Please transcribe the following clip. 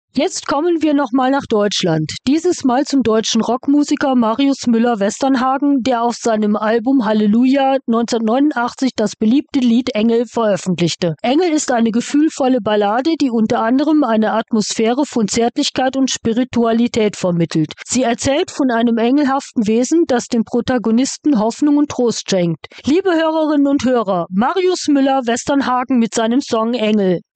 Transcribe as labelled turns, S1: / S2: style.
S1: Jetzt kommen wir nochmal nach Deutschland. Dieses Mal zum deutschen Rockmusiker Marius Müller-Westernhagen, der auf seinem Album Halleluja 1989 das beliebte Lied Engel veröffentlichte. Engel ist eine gefühlvolle Ballade, die unter anderem eine Atmosphäre von Zärtlichkeit und Spiritualität vermittelt. Sie erzählt von einem engelhaften Wesen, das dem Protagonisten Hoffnung und Trost schenkt. Liebe Hörerinnen und Hörer, Marius Müller-Westernhagen mit seinem Song Engel.